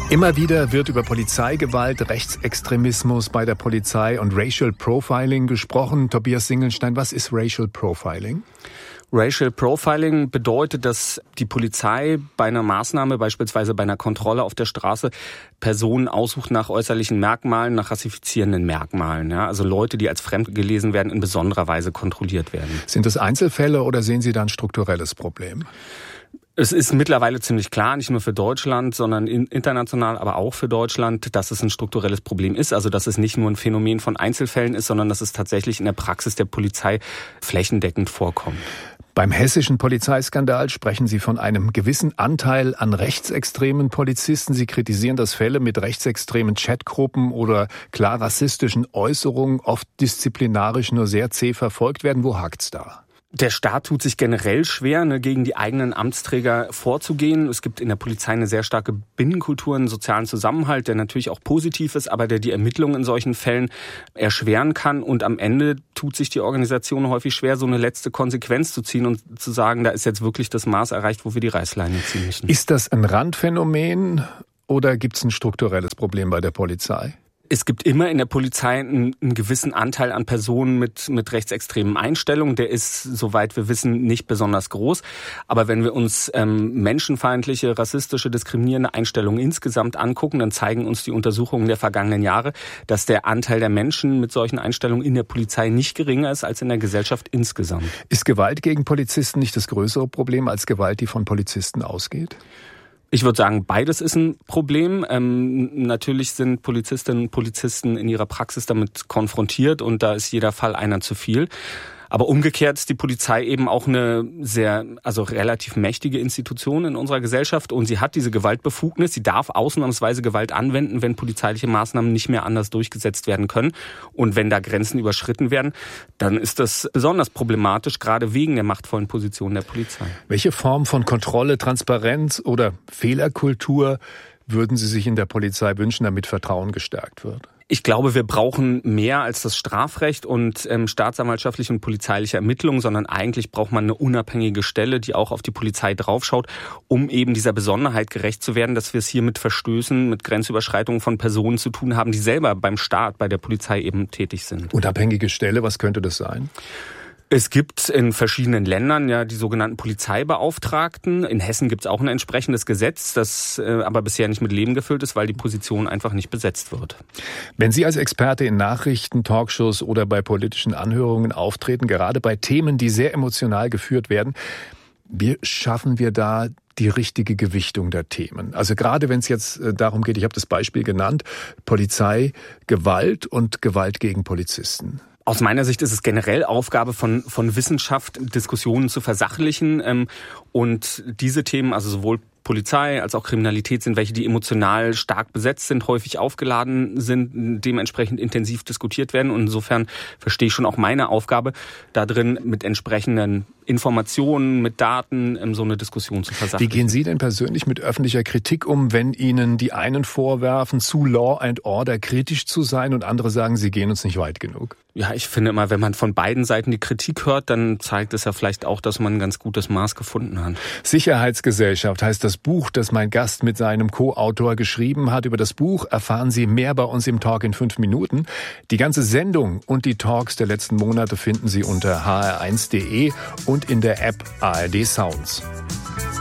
Immer wieder wird über Polizeigewalt, Rechtsextremismus bei der Polizei und Racial Profiling gesprochen. Tobias Singelstein, was ist Racial Profiling? Racial Profiling bedeutet, dass die Polizei bei einer Maßnahme, beispielsweise bei einer Kontrolle auf der Straße, Personen aussucht nach äußerlichen Merkmalen, nach rassifizierenden Merkmalen. Ja? Also Leute, die als fremd gelesen werden, in besonderer Weise kontrolliert werden. Sind das Einzelfälle oder sehen Sie da ein strukturelles Problem? Es ist mittlerweile ziemlich klar, nicht nur für Deutschland, sondern international, aber auch für Deutschland, dass es ein strukturelles Problem ist. Also dass es nicht nur ein Phänomen von Einzelfällen ist, sondern dass es tatsächlich in der Praxis der Polizei flächendeckend vorkommt. Beim hessischen Polizeiskandal sprechen Sie von einem gewissen Anteil an rechtsextremen Polizisten. Sie kritisieren, dass Fälle mit rechtsextremen Chatgruppen oder klar rassistischen Äußerungen oft disziplinarisch nur sehr zäh verfolgt werden. Wo hakt's da? Der Staat tut sich generell schwer, gegen die eigenen Amtsträger vorzugehen. Es gibt in der Polizei eine sehr starke Binnenkultur, einen sozialen Zusammenhalt, der natürlich auch positiv ist, aber der die Ermittlungen in solchen Fällen erschweren kann. Und am Ende tut sich die Organisation häufig schwer, so eine letzte Konsequenz zu ziehen und zu sagen, da ist jetzt wirklich das Maß erreicht, wo wir die Reißleine ziehen müssen. Ist das ein Randphänomen oder gibt es ein strukturelles Problem bei der Polizei? Es gibt immer in der Polizei einen gewissen Anteil an Personen mit rechtsextremen Einstellungen. Der ist, soweit wir wissen, nicht besonders groß. Aber wenn wir uns menschenfeindliche, rassistische, diskriminierende Einstellungen insgesamt angucken, dann zeigen uns die Untersuchungen der vergangenen Jahre, dass der Anteil der Menschen mit solchen Einstellungen in der Polizei nicht geringer ist als in der Gesellschaft insgesamt. Ist Gewalt gegen Polizisten nicht das größere Problem als Gewalt, die von Polizisten ausgeht? Ich würde sagen, beides ist ein Problem. Natürlich sind Polizistinnen und Polizisten in ihrer Praxis damit konfrontiert und da ist jeder Fall einer zu viel. Aber umgekehrt ist die Polizei eben auch eine relativ mächtige Institution in unserer Gesellschaft und sie hat diese Gewaltbefugnis. Sie darf ausnahmsweise Gewalt anwenden, wenn polizeiliche Maßnahmen nicht mehr anders durchgesetzt werden können. Und wenn da Grenzen überschritten werden, dann ist das besonders problematisch, gerade wegen der machtvollen Position der Polizei. Welche Form von Kontrolle, Transparenz oder Fehlerkultur würden Sie sich in der Polizei wünschen, damit Vertrauen gestärkt wird? Ich glaube, wir brauchen mehr als das Strafrecht und staatsanwaltschaftliche und polizeiliche Ermittlungen, sondern eigentlich braucht man eine unabhängige Stelle, die auch auf die Polizei draufschaut, um eben dieser Besonderheit gerecht zu werden, dass wir es hier mit Verstößen, mit Grenzüberschreitungen von Personen zu tun haben, die selber beim Staat, bei der Polizei eben tätig sind. Unabhängige Stelle, was könnte das sein? Es gibt in verschiedenen Ländern ja die sogenannten Polizeibeauftragten. In Hessen gibt es auch ein entsprechendes Gesetz, das aber bisher nicht mit Leben gefüllt ist, weil die Position einfach nicht besetzt wird. Wenn Sie als Experte in Nachrichten, Talkshows oder bei politischen Anhörungen auftreten, gerade bei Themen, die sehr emotional geführt werden, wie schaffen wir da die richtige Gewichtung der Themen? Also gerade wenn es jetzt darum geht, ich habe das Beispiel genannt, Polizei, Gewalt und Gewalt gegen Polizisten. Aus meiner Sicht ist es generell Aufgabe von Wissenschaft, Diskussionen zu versachlichen. Und diese Themen, also sowohl Polizei als auch Kriminalität, sind welche, die emotional stark besetzt sind, häufig aufgeladen sind, dementsprechend intensiv diskutiert werden. Und insofern verstehe ich schon auch meine Aufgabe, da drin mit entsprechenden Informationen, mit Daten so eine Diskussion zu versachlichen. Wie gehen Sie denn persönlich mit öffentlicher Kritik um, wenn Ihnen die einen vorwerfen, zu Law and Order kritisch zu sein und andere sagen, Sie gehen uns nicht weit genug? Ja, ich finde immer, wenn man von beiden Seiten die Kritik hört, dann zeigt es ja vielleicht auch, dass man ein ganz gutes Maß gefunden hat. Sicherheitsgesellschaft heißt das Buch, das mein Gast mit seinem Co-Autor geschrieben hat. Über das Buch erfahren Sie mehr bei uns im Talk in 5 Minuten. Die ganze Sendung und die Talks der letzten Monate finden Sie unter hr1.de und in der App ARD Sounds.